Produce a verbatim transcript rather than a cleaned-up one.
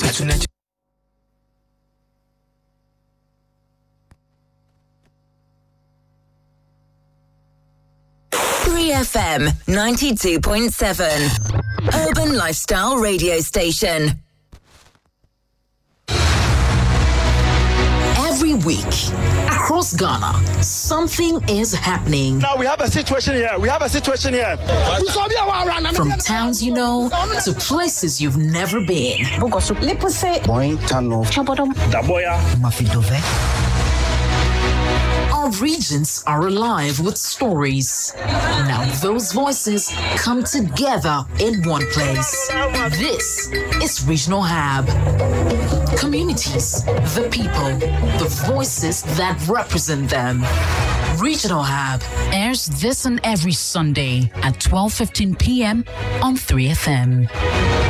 three F M ninety-two point seven, Urban Lifestyle Radio Station. Every week, across Ghana, something is happening. Now we have a situation here. We have a situation here. From towns you know to places you've never been. Our regions are alive with stories. Now those voices come together in one place. This is Regional Hub. Communities, the people, the voices that represent them. Regional Hub airs this and every Sunday at twelve fifteen p.m. on three F M.